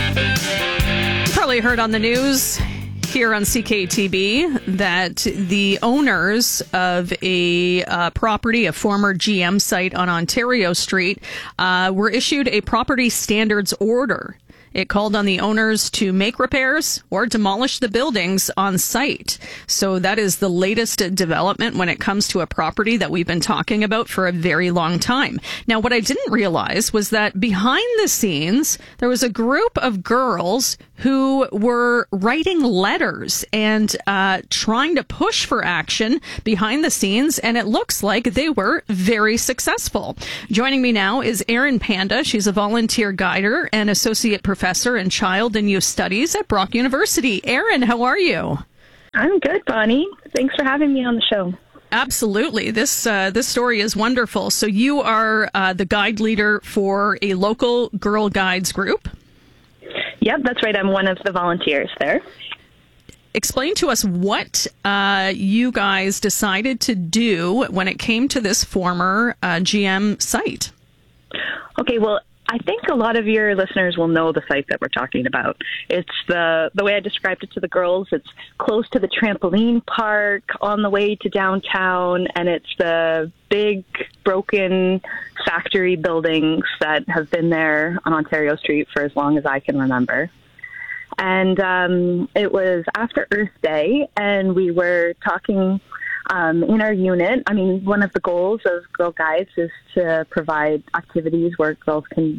Probably heard on the news here on CKTB that the owners of a property, a former GM site on Ontario Street, were issued a property standards order. It called on the owners to make repairs or demolish the buildings on site. So that is the latest development when it comes to a property that we've been talking about for a very long time. Now, what I didn't realize was that behind the scenes, there was a group of girls who were writing letters and trying to push for action behind the scenes, and it looks like they were very successful. Joining me now is Erin Panda. She's a volunteer guider and associate professor in child and youth studies at Brock University. Erin, how are you? I'm good, Bonnie. Thanks for having me on the show. Absolutely. This story is wonderful. So you are the guide leader for a local Girl Guides group? Yep, that's right. I'm one of the volunteers there. Explain to us what you guys decided to do when it came to this former GM site. Okay, well, I think a lot of your listeners will know the site that we're talking about. It's the way I described it to the girls. It's close to the trampoline park on the way to downtown, and it's the big broken factory buildings that have been there on Ontario Street for as long as I can remember. And it was after Earth Day, and we were talking in our unit. I mean, one of the goals of Girl Guides is to provide activities where girls can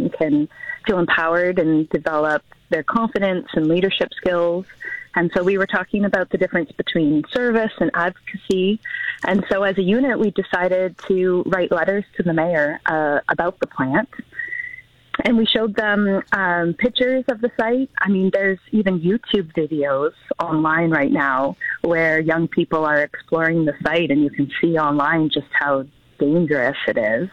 feel empowered and develop their confidence and leadership skills. And so we were talking about the difference between service and advocacy. And so as a unit, we decided to write letters to the mayor about the plant. And we showed them pictures of the site. I mean, there's even YouTube videos online right now where young people are exploring the site, and you can see online just how dangerous it is.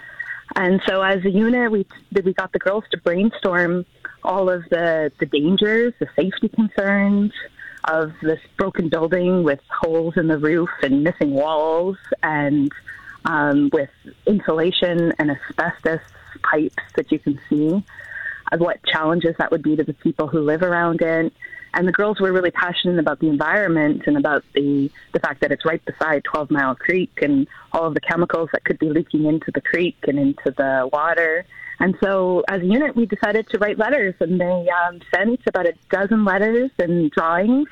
And so as a unit, we got the girls to brainstorm all of the dangers, the safety concerns of this broken building with holes in the roof and missing walls, and with insulation and asbestos pipes that you can see, of what challenges that would be to the people who live around it. And the girls were really passionate about the environment and about the fact that it's right beside 12 Mile Creek and all of the chemicals that could be leaking into the creek and into the water. And so as a unit, we decided to write letters, and they sent about a dozen letters and drawings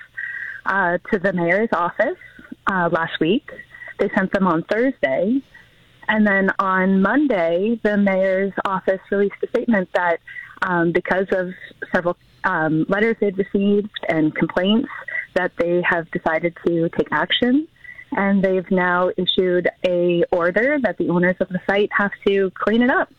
to the mayor's office last week. They sent them on Thursday. And then on Monday, the mayor's office released a statement that because of several letters they'd received and complaints, that they have decided to take action. And they've now issued a order that the owners of the site have to clean it up.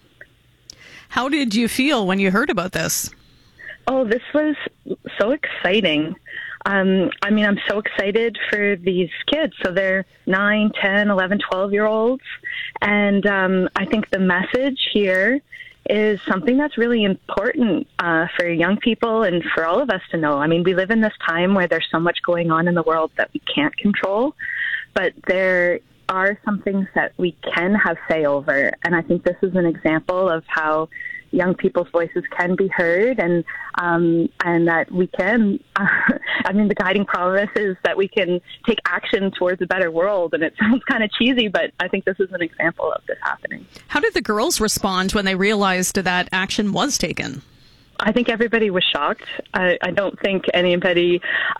How did you feel when you heard about this? Oh, this was so exciting. I mean, I'm so excited for these kids. So they're 9, 10, 11, 12-year-olds. And I think the message here is something that's really important for young people and for all of us to know. I mean, we live in this time where there's so much going on in the world that we can't control, but there are some things that we can have say over. And I think this is an example of how young people's voices can be heard, and that we can, I mean, the guiding promise is that we can take action towards a better world. And it sounds kind of cheesy, but I think this is an example of this happening. How did the girls respond when they realized that action was taken? I think everybody was shocked. I don't think anybody,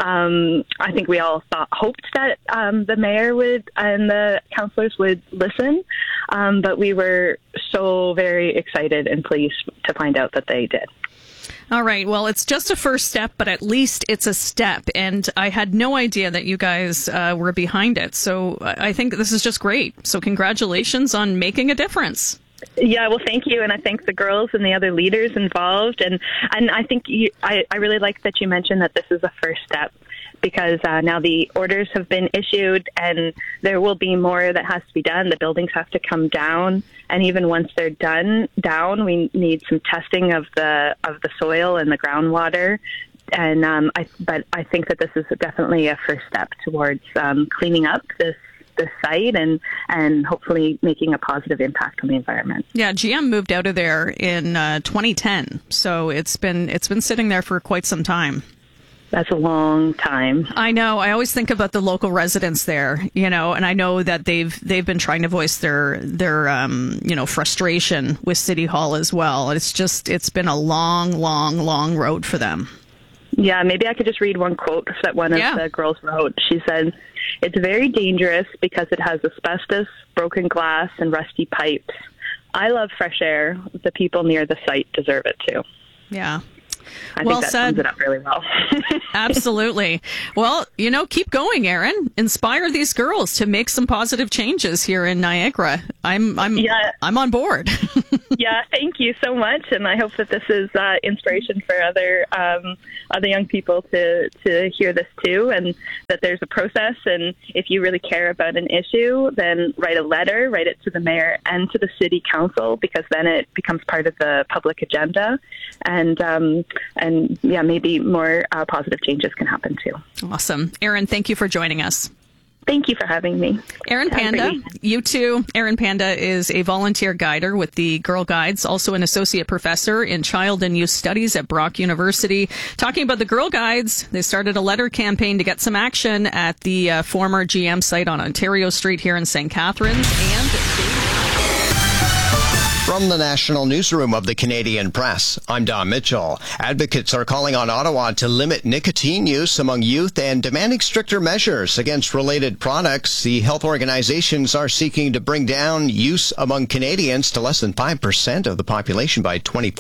I think we all hoped that the mayor would and the councillors would listen, but we were so very excited and pleased to find out that they did. All right. Well, it's just a first step, but at least it's a step. And I had no idea that you guys were behind it. So I think this is just great. So congratulations on making a difference. Yeah, well, thank you, and I thank the girls and the other leaders involved, and I think I really like that you mentioned that this is a first step, because now the orders have been issued, and there will be more that has to be done. The buildings have to come down, and even once they're down, we need some testing of the soil and the groundwater. And but I think that this is definitely a first step towards cleaning up this this site and hopefully making a positive impact on the environment. Yeah, GM moved out of there in 2010, so it's been sitting there for quite some time. That's a long time. I know. I always think about the local residents there, and I know that they've been trying to voice their frustration with City Hall as well. It's been a long road for them. Yeah, maybe I could just read one quote that one of the girls wrote. She said, "It's very dangerous because it has asbestos, broken glass, and rusty pipes. I love fresh air. The people near the site deserve it too." Yeah. I think that sums it up really well. Absolutely. Well, keep going, Erin. Inspire these girls to make some positive changes here in Niagara. I'm on board. Yeah, thank you so much, and I hope that this is inspiration for other young people to hear this too, and that there's a process. And if you really care about an issue, then write a letter, write it to the mayor and to the city council, because then it becomes part of the public agenda, and maybe more positive changes can happen too. Awesome. Erin, thank you for joining us. Thank you for having me. Erin Panda, you too. Erin Panda is a volunteer guider with the Girl Guides, also an associate professor in child and youth studies at Brock University. Talking about the Girl Guides, they started a letter campaign to get some action at the former GM site on Ontario Street here in St. Catharines. From the National Newsroom of the Canadian Press, I'm Don Mitchell. Advocates are calling on Ottawa to limit nicotine use among youth and demanding stricter measures against related products. The health organizations are seeking to bring down use among Canadians to less than 5% of the population by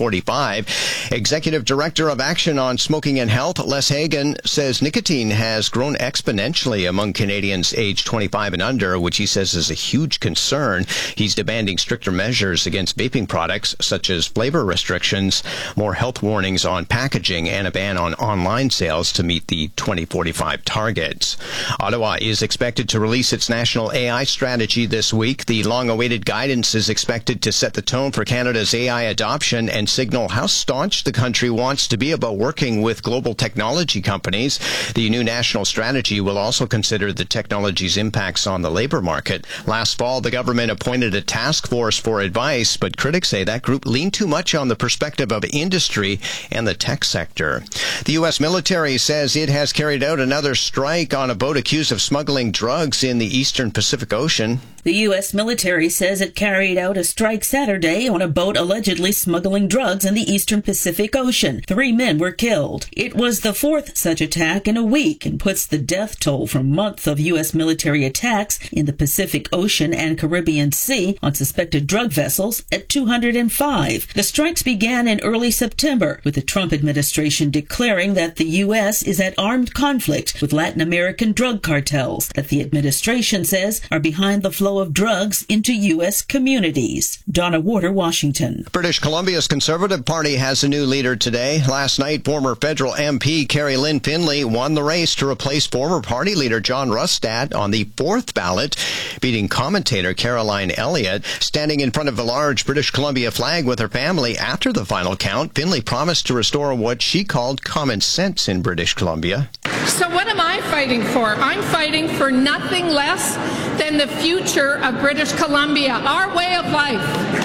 2045. Executive Director of Action on Smoking and Health, Les Hagan, says nicotine has grown exponentially among Canadians aged 25 and under, which he says is a huge concern. He's demanding stricter measures against vaping products, such as flavor restrictions, more health warnings on packaging, and a ban on online sales to meet the 2045 targets. Ottawa is expected to release its national AI strategy this week. The long-awaited guidance is expected to set the tone for Canada's AI adoption and signal how staunch the country wants to be about working with global technology companies. The new national strategy will also consider the technology's impacts on the labor market. Last fall, the government appointed a task force for advice, but critics say that group leaned too much on the perspective of industry and the tech sector. The U.S. military says it has carried out another strike on a boat accused of smuggling drugs in the eastern Pacific Ocean. The U.S. military says it carried out a strike Saturday on a boat allegedly smuggling drugs in the eastern Pacific Ocean. 3 men were killed. It was the 4th such attack in a week and puts the death toll from months of U.S. military attacks in the Pacific Ocean and Caribbean Sea on suspected drug vessels at 205. The strikes began in early September, with the Trump administration declaring that the U.S. is at armed conflict with Latin American drug cartels that the administration says are behind the flow of drugs into U.S. communities. Donna Warder, Washington. British Columbia's Conservative Party has a new leader today. Last night, former federal MP Carrie Lynn Finley won the race to replace former party leader John Rustad on the 4th ballot, beating commentator Caroline Elliott. Standing in front of a large British Columbia flag with her family after the final count, Finley promised to restore what she called common sense in British Columbia. So what am I fighting for? I'm fighting for nothing less than the future of British Columbia, our way of life.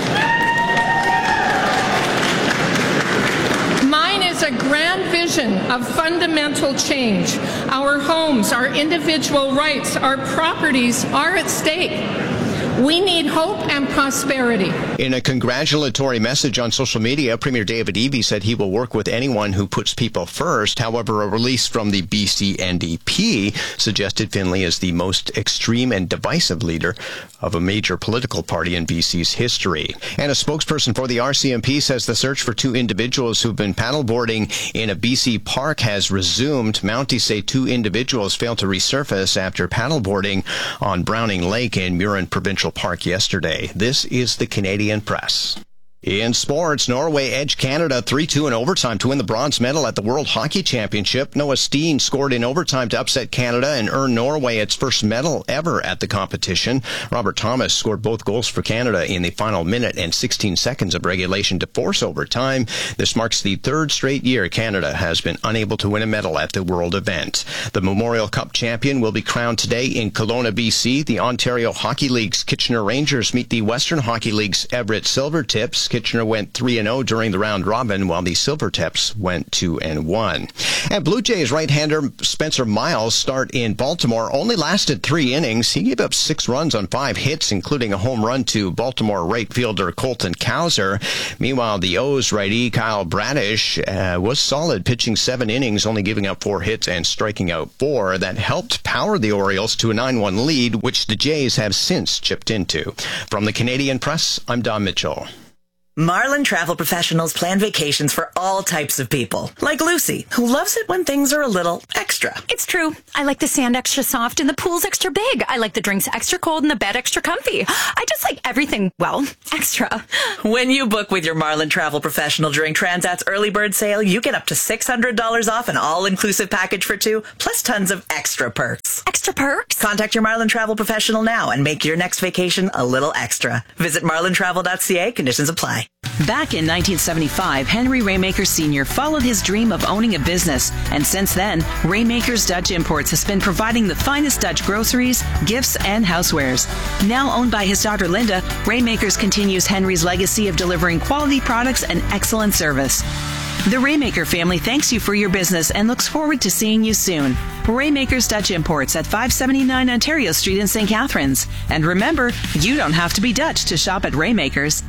Mine is a grand vision of fundamental change. Our homes, our individual rights, our properties are at stake. We need hope and prosperity. In a congratulatory message on social media, Premier David Eby said he will work with anyone who puts people first. However, a release from the BC NDP suggested Finley is the most extreme and divisive leader of a major political party in BC's history. And a spokesperson for the RCMP says the search for 2 individuals who've been paddleboarding in a BC park has resumed. Mounties say 2 individuals failed to resurface after paddleboarding on Browning Lake in Murin Provincial Park yesterday. This is the Canadian Press. In sports, Norway edged Canada 3-2 in overtime to win the bronze medal at the World Hockey Championship. Noah Steen scored in overtime to upset Canada and earn Norway its first medal ever at the competition. Robert Thomas scored both goals for Canada in the final minute and 16 seconds of regulation to force overtime. This marks the third straight year Canada has been unable to win a medal at the World event. The Memorial Cup champion will be crowned today in Kelowna, BC. The Ontario Hockey League's Kitchener Rangers meet the Western Hockey League's Everett Silvertips. Kitchener went 3-0 during the round robin, while the Silvertips went 2-1. And Blue Jays right-hander Spencer Miles' start in Baltimore only lasted 3 innings. He gave up 6 runs on 5 hits, including a home run to Baltimore right fielder Colton Cowser. Meanwhile, the O's righty Kyle Bradish was solid, pitching 7 innings, only giving up 4 hits and striking out 4. That helped power the Orioles to a 9-1 lead, which the Jays have since chipped into. From the Canadian Press, I'm Don Mitchell. Marlin Travel Professionals plan vacations for all types of people, like Lucy, who loves it when things are a little extra. It's true. I like the sand extra soft and the pool's extra big. I like the drinks extra cold and the bed extra comfy. I just like everything, well, extra. When you book with your Marlin Travel Professional during Transat's early bird sale, you get up to $600 off an all-inclusive package for 2, plus tons of extra perks. Extra perks? Contact your Marlin Travel Professional now and make your next vacation a little extra. Visit marlintravel.ca. Conditions apply. Back in 1975, Henry Raymaker Sr. followed his dream of owning a business, and since then, Raymaker's Dutch Imports has been providing the finest Dutch groceries, gifts, and housewares. Now owned by his daughter Linda, Raymakers continues Henry's legacy of delivering quality products and excellent service. The Raymaker family thanks you for your business and looks forward to seeing you soon. Raymaker's Dutch Imports at 579 Ontario Street in St. Catharines. And remember, you don't have to be Dutch to shop at Raymaker's.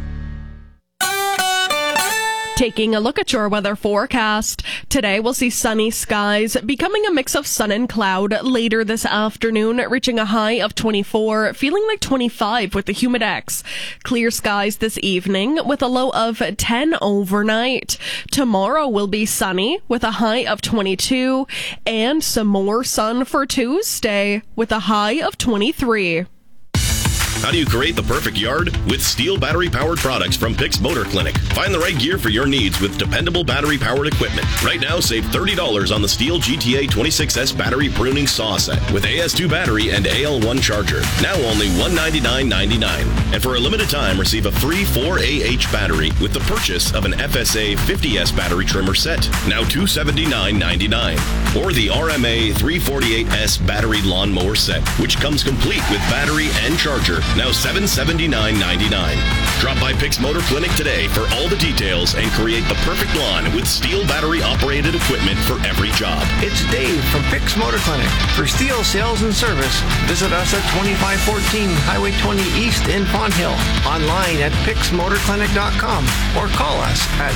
Taking a look at your weather forecast. Today we'll see sunny skies, becoming a mix of sun and cloud later this afternoon, reaching a high of 24, feeling like 25 with the humidex. Clear skies this evening with a low of 10 overnight. Tomorrow will be sunny with a high of 22 and some more sun for Tuesday with a high of 23. How do you create the perfect yard? With Steel battery-powered products from Pix Motor Clinic. Find the right gear for your needs with dependable battery-powered equipment. Right now, save $30 on the Steel GTA 26S battery pruning saw set with AS2 battery and AL1 charger. Now only $199.99. And for a limited time, receive a free 4AH battery with the purchase of an FSA 50S battery trimmer set. Now $279.99. Or the RMA 348S battery lawnmower set, which comes complete with battery and charger. Now $779.99. Drop by Pix Motor Clinic today for all the details and create the perfect lawn with Steel battery-operated equipment for every job. It's Dave from Pix Motor Clinic. For Steel sales and service, visit us at 2514 Highway 20 East in Pond Hill. Online at pixmotorclinic.com or call us at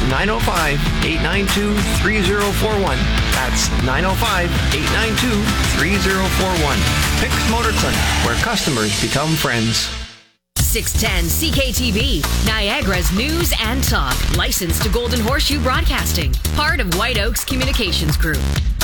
905-892-3041. That's 905-892-3041. Pix Motor Clinic, where customers become friends. 610 CKTB, Niagara's news and talk. Licensed to Golden Horseshoe Broadcasting. Part of White Oaks Communications Group.